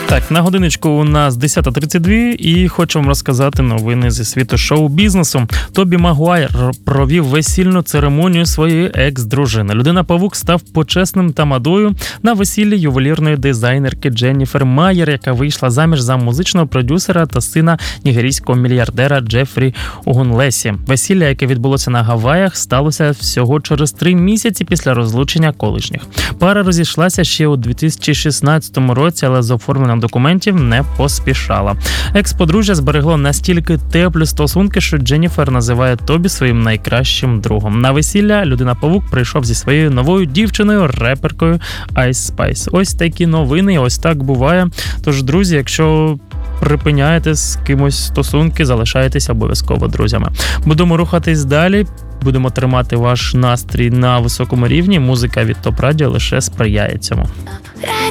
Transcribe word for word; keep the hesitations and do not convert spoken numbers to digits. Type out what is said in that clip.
Так, на годиночку у нас десята тридцять два і хочу вам розказати новини зі світу шоу-бізнесу. Тобі Магуайр провів весільну церемонію своєї екс-дружини. Людина-павук став почесним тамадою на весіллі ювелірної дизайнерки Дженніфер Майер, яка вийшла заміж за музичного продюсера та сина нігерійського мільярдера Джефрі Огунлесі. Весілля, яке відбулося на Гаваях, сталося всього через три місяці після розлучення колишніх. Пара розійшлася ще у дві тисячі шістнадцятому році, але з оформленням документів не поспішала. Екс-подружжя зберегло настільки теплі стосунки, що Дженніфер називає Тобі своїм найкращим другом. На весілля Людина-павук прийшов зі своєю новою дівчиною, реперкою Ice Spice. Ось такі новини, ось так буває. Тож, друзі, якщо припиняєте з кимось стосунки, залишайтеся обов'язково друзями. Будемо рухатись далі. Будемо тримати ваш настрій на високому рівні. Музика від Топ Радіо лише сприяє цьому.